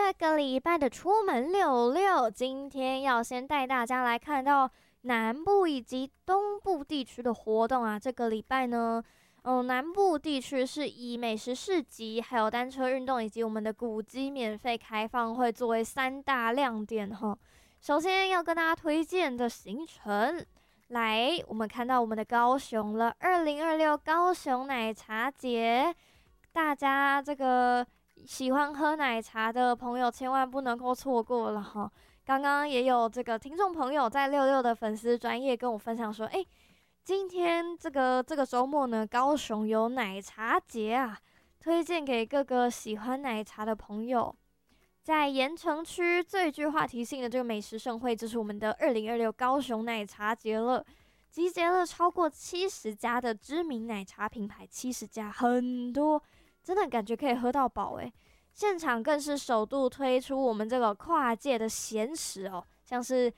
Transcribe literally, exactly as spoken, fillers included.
这个礼拜的出门溜溜，今天要先带大家来看到南部以及东部地区的活动啊。这个礼拜呢，嗯，南部地区是以美食市集、还有单车运动以及我们的古迹免费开放会作为三大亮点哈。首先要跟大家推荐的行程，来，我们看到我们的高雄了，二零二六高雄奶茶节，大家这个喜欢喝奶茶的朋友千万不能够错过了哈。刚刚也有这个听众朋友在六六的粉丝专业跟我分享说，哎，今天这个这个周末呢，高雄有奶茶节啊，推荐给各个喜欢奶茶的朋友。在盐城区最具话题性的这个美食盛会，就是我们的二零二六高雄奶茶节了，集结了超过七十家的知名奶茶品牌，七十家很多，真的感觉可以喝到饱诶。现场更是首度推出我们这个跨界的咸食哦，像是